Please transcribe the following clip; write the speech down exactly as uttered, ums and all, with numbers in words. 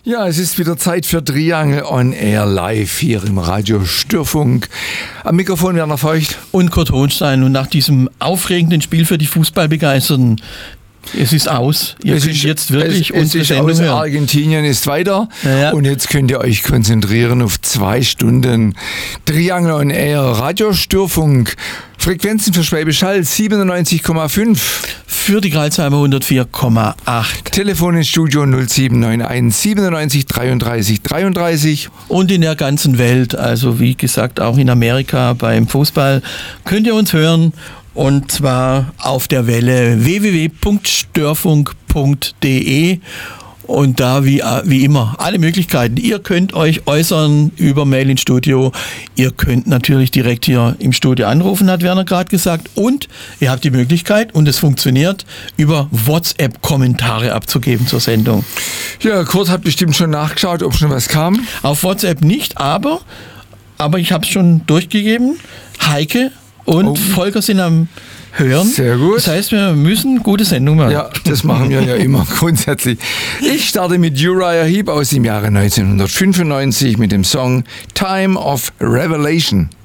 Ja, es ist wieder Zeit für Triangle on Air live hier im Radio Störfunk. Am Mikrofon Werner Feucht und Kurt Hohnstein. Und nach diesem aufregenden Spiel für die Fußballbegeisterten, es ist aus. Ihr es könnt ist, jetzt wirklich es, es unsere ist Sendung aus. hören. Argentinien ist weiter. Ja. Und jetzt könnt ihr euch konzentrieren auf zwei Stunden Triangle on Air Radio Störfunk. Frequenzen für Schwäbisch Hall siebenundneunzig Komma fünf. Für die Kreuzheimer hundertvier Komma acht. Telefon ins Studio null sieben neun eins siebenundneunzig dreiunddreißig dreiunddreißig. Und in der ganzen Welt, also wie gesagt auch in Amerika beim Fußball, könnt ihr uns hören. Und zwar auf der Welle w w w punkt störfunk punkt d e. Und da wie, wie immer alle Möglichkeiten. Ihr könnt euch äußern über Mail ins Studio. Ihr könnt natürlich direkt hier im Studio anrufen, hat Werner gerade gesagt. Und ihr habt die Möglichkeit, und es funktioniert, über WhatsApp Kommentare abzugeben zur Sendung. Ja, Kurt hat bestimmt schon nachgeschaut, ob schon was kam. Auf WhatsApp nicht, aber, aber ich habe es schon durchgegeben. Heike und oh. Volker sind am Hören. Sehr gut. Das heißt, wir müssen gute Sendung machen. Ja, das machen wir ja immer grundsätzlich. Ich starte mit Uriah Heep aus dem Jahre neunzehnhundertfünfundneunzig mit dem Song Time of Revelation.